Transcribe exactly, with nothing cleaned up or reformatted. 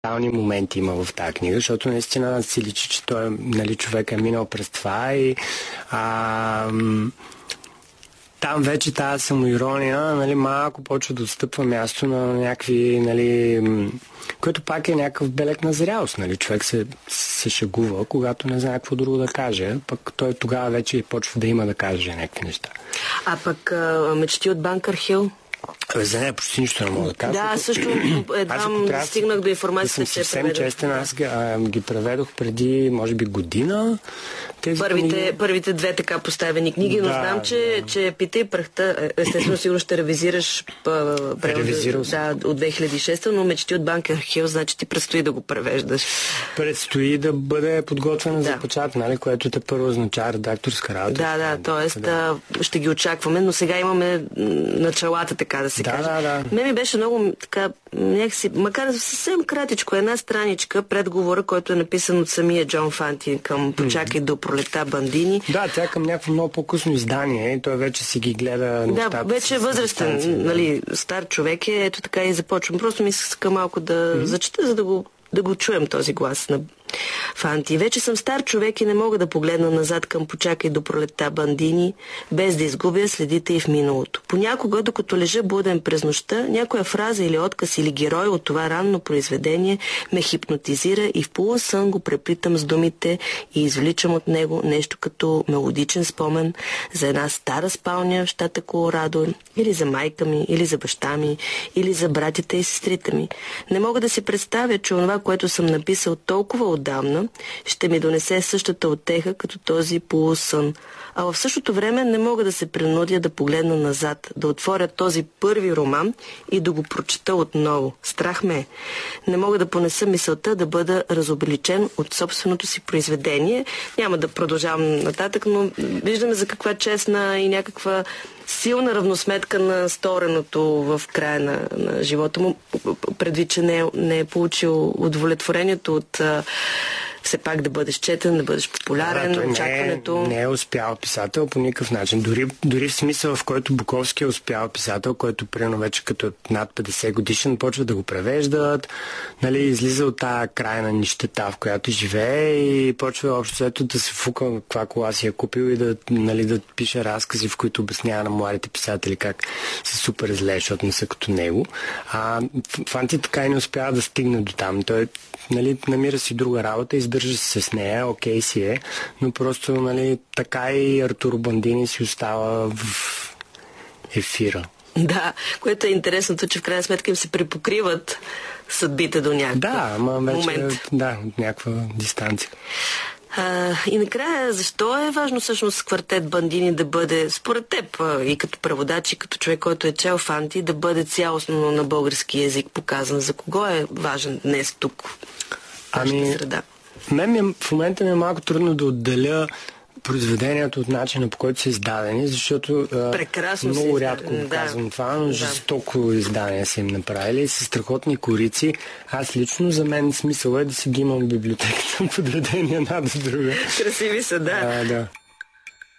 реални моменти има в тази книга, защото наистина си личи, че той, нали, човек е минал през това и а, там вече тази самоирония, нали, малко почва да отстъпва място на някакви, нали, което пак е някакъв белег на зрялост, нали, човек се, се шегува, когато не знае какво друго да каже, пък той тогава вече почва да има да каже някакви неща. А пък а, мечти от Банкър Хил? За нея почти нищо не мога да кажа. Да, също едва стигнах до информацията, да че е съвсем честен, аз ги, а, ги преведох преди, може би, година. Тези първите, книги... първите две така поставени книги, но да, знам, че, да. че Пита и прахта, естествено сигурно ще ревизираш превода да, от две хиляди и шеста, но мечти от Банкър Хил, значи ти предстои да го превеждаш. Предстои да бъде подготвена да. за печат, нали, което те първо означава редакторска работа. Да, да, т.е. да, ще ги очакваме, но сега имаме началата, така да се да, каже. Да, да. Ме ми беше много така, някакси, макар съвсем кратичко, една страничка, предговора, който е написан от самия Джон Фанти към "Почакай до пролета, Бандини". Да, тя към някакво много по-късно издание и той вече си ги гледа нещата. Да, вече е възрастен, нали, стар човек е, ето така и започвам. Просто ми иска малко да mm-hmm. зачета, за да го, да го чуем този глас на Фанти. Вече съм стар човек и не мога да погледна назад към "Почакай до пролета, Бандини", без да изгубя следите и в миналото. Понякога, докато лежа буден през нощта, някоя фраза или отказ или герой от това ранно произведение ме хипнотизира и в полусън го преплитам с думите и извличам от него нещо като мелодичен спомен за една стара спалня в щата Колорадо, или за майка ми, или за баща ми, или за братята и сестрите ми. Не мога да си представя, че онова, което съм написал толкова отдавна, ще ми донесе същата утеха като този полусън. А в същото време не мога да се принудя да погледна назад, да отворя този първи роман и да го прочета отново. Страх ме е. Не мога да понеса мисълта да бъда разобличен от собственото си произведение. Няма да продължавам нататък, но виждаме за каква честна и някаква силна равносметка на стореното в края на, на живота му, предвид, че не е, не е получил удовлетворението от а, все пак да бъдеш четен, да бъдеш популярен, да, очакването. Не е, не е успял писател по никакъв начин. Дори, дори в смисъл, в който Буковски е успял писател, който примерно вече като над петдесет годишен почва да го превеждат, нали, излиза от тая крайна нищета, в която живее и почва общо ето да се фука каква кола си е купил и да, нали, да пише разкази, в които обяснява на младите писатели как са супер зле, защото не са като него. А Фанти така и не успява да стигне до там. Той, нали, намира си друга работа, издържа се с нея, окей си е, но просто, нали, така и Артуро Бандини си остава в ефира. Да, което е интересното, че в крайна сметка им се припокриват съдбите до някакъв да, ама вече, момент. Да, от някаква дистанция. А, и накрая, защо е важно всъщност квартет Бандини да бъде, според теб, и като преводач, и като човек, който е чел Фанти, да бъде цялостно на български език показан? За кого е важен днес тук в нашата ами, среда? Мен ми, в момента ми е малко трудно да отделя произведението от начина, по който са издадени, защото Прекрасно много си рядко да. казвам това, но да. жестоко издания са им направили, с страхотни корици. Аз лично, за мен смисъл е да си ги имам в библиотеката, подредени една до друга. Красиви са, да. А, да.